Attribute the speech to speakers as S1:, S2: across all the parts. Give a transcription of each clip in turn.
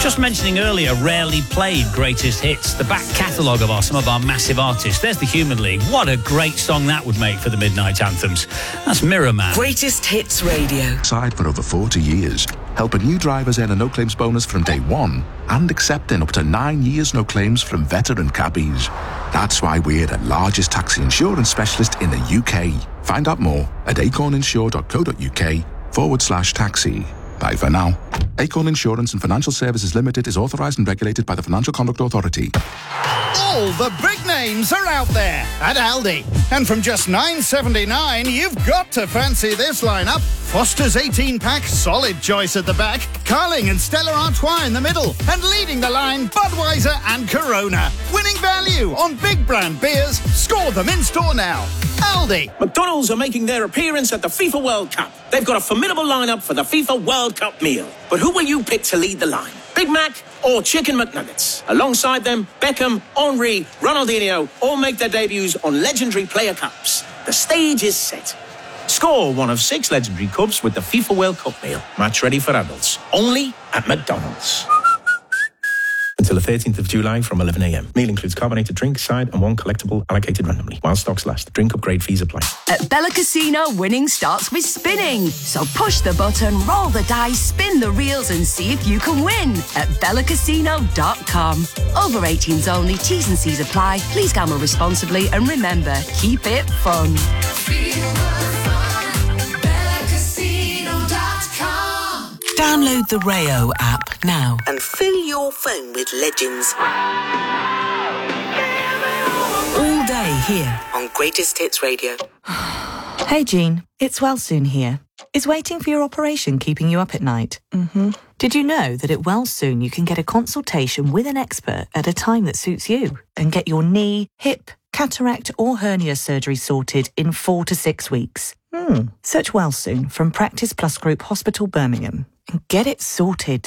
S1: Just mentioning earlier, rarely played greatest hits, the back catalogue of some of our massive artists. There's the Human League. What a great song that would make for the Midnight Anthems. That's Mirror Man.
S2: Greatest Hits Radio.
S3: Side for over 40 years, helping new drivers earn a no-claims bonus from day one and accepting up to 9 years no claims from veteran cabbies. That's why we're the largest taxi insurance specialist in the UK. Find out more at acorninsure.co.uk/taxi. Bye for now. Acorn Insurance and Financial Services Limited is authorised and regulated by the Financial Conduct Authority.
S4: All the big names are out there at Aldi. And from just $9.79, you've got to fancy this lineup. Foster's 18-pack, solid choice at the back. Carling and Stella Artois in the middle. And leading the line, Budweiser and Corona. Winning value on big brand beers. Score them in store now. Aldi.
S5: McDonald's are making their appearance at the FIFA World Cup. They've got a formidable lineup for the FIFA World Cup meal. But who will you pick to lead the line? Big Mac or Chicken McNuggets? Alongside them, Beckham, Henry, Ronaldinho all make their debuts on legendary player cups. The stage is set. Score one of 6 legendary cups with the FIFA World Cup meal. Match ready for adults. Only at McDonald's. Until the 13th of July from 11 a.m. Meal includes carbonated drink, side and one collectible allocated randomly. While stocks last, drink upgrade fees apply.
S2: At Bella Casino, winning starts with spinning. So push the button, roll the dice, spin the reels and see if you can win at bellacasino.com. Over 18s only, T's and C's apply. Please gamble responsibly and remember, keep it fun.
S6: Download the Rayo app now and fill your phone with legends. All day here on Greatest Hits Radio.
S7: Hey Jean, it's Wellsoon here. Is waiting for your operation keeping you up at night? Did you know that at Wellsoon you can get a consultation with an expert at a time that suits you and get your knee, hip, cataract or hernia surgery sorted in 4 to 6 weeks? Search Wellsoon from Practice Plus Group Hospital, Birmingham and get it sorted.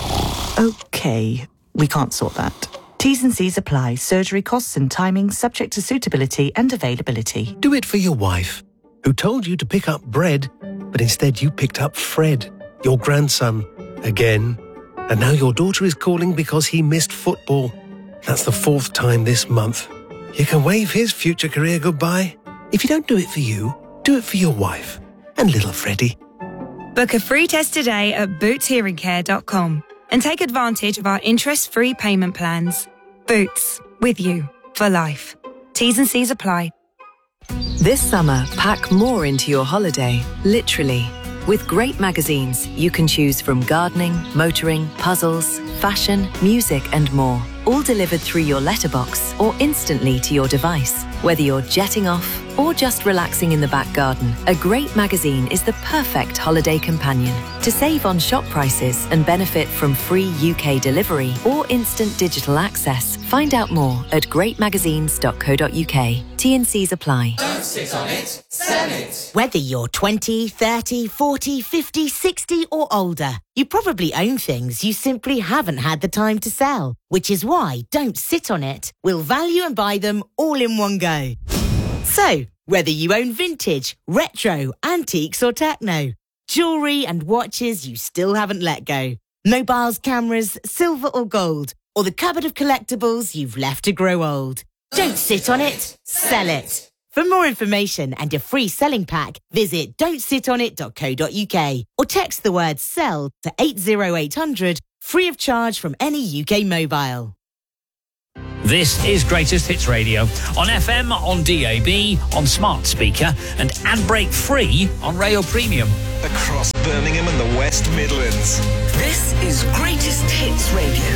S7: Okay, we can't sort that. T's and C's apply. Surgery costs and timing subject to suitability and availability.
S8: Do it for your wife, who told you to pick up bread, but instead you picked up Fred, your grandson, again. And now your daughter is calling because he missed football. That's the 4th time this month. You can wave his future career goodbye. If you don't do it for you, do it for your wife and little Freddie.
S9: Book a free test today at bootshearingcare.com and take advantage of our interest-free payment plans. Boots, with you for life. T's and C's apply.
S10: This summer, pack more into your holiday, literally. With great magazines, you can choose from gardening, motoring, puzzles, fashion, music and more. All delivered through your letterbox or instantly to your device. Whether you're jetting off or just relaxing in the back garden, a great magazine is the perfect holiday companion. To save on shop prices and benefit from free UK delivery or instant digital access, find out more at greatmagazines.co.uk. T&Cs apply.
S11: Don't sit on it, sell it.
S12: Whether you're 20, 30, 40, 50, 60 or older, you probably own things you simply haven't had the time to sell, which is why Don't Sit On It will value and buy them all in one go. So, whether you own vintage, retro, antiques or techno, jewellery and watches you still haven't let go, mobiles, cameras, silver or gold, or the cupboard of collectibles you've left to grow old. Don't sit on it, sell it. For more information and a free selling pack, visit don'tsitonit.co.uk or text the word SELL to 80800, free of charge from any UK mobile.
S1: This is Greatest Hits Radio on FM, on DAB, on smart speaker and ad break free on Rayo Premium.
S13: Across Birmingham and the West Midlands.
S6: This is Greatest Hits Radio.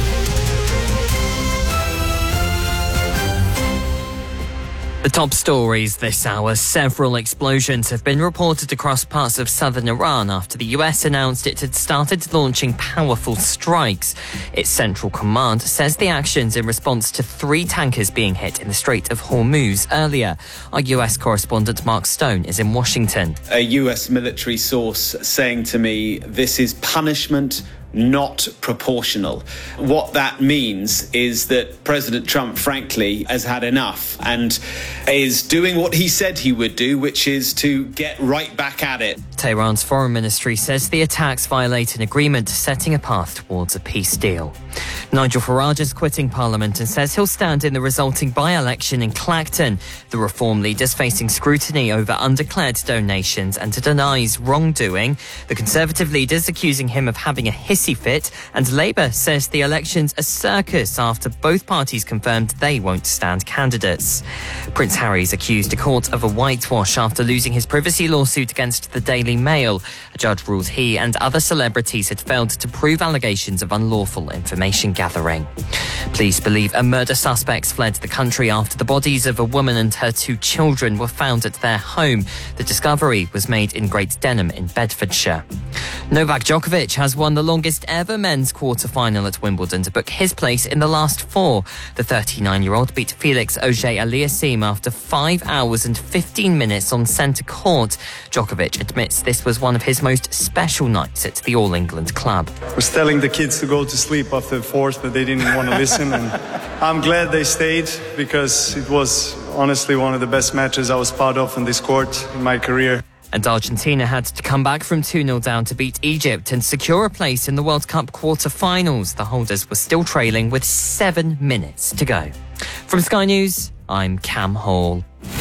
S14: The top stories this hour. Several explosions have been reported across parts of southern Iran after the US announced it had started launching powerful strikes. Its central command says the actions in response to 3 tankers being hit in the Strait of Hormuz earlier. Our US correspondent Mark Stone is in Washington.
S15: A US military source saying to me, this is punishment, not proportional. What that means is that President Trump, frankly, has had enough and is doing what he said he would do, which is to get right back at it.
S14: Tehran's foreign ministry says the attacks violate an agreement setting a path towards a peace deal. Nigel Farage is quitting Parliament and says he'll stand in the resulting by-election in Clacton. The Reform leader's facing scrutiny over undeclared donations and denies wrongdoing. The Conservative leader's accusing him of having a hissy fit, and Labour says the election's a circus after both parties confirmed they won't stand candidates. Prince Harry's accused a court of a whitewash after losing his privacy lawsuit against the Daily Mail. A judge ruled he and other celebrities had failed to prove allegations of unlawful information gathering. Police believe a murder suspect fled the country after the bodies of a woman and her 2 children were found at their home. The discovery was made in Great Denham in Bedfordshire. Novak Djokovic has won the longest ever men's quarter-final at Wimbledon to book his place in the last 4. The 39-year-old beat Felix Auger-Aliassime after 5 hours and 15 minutes on centre court. Djokovic admits this was one of his most special nights at the All England club.
S16: I was telling the kids to go to sleep after the fourth, but they didn't want to listen. And I'm glad they stayed because it was honestly one of the best matches I was part of on this court in my career.
S14: And Argentina had to come back from 2-0 down to beat Egypt and secure a place in the World Cup quarter-finals. The holders were still trailing with 7 minutes to go. From Sky News, I'm Cam Hall.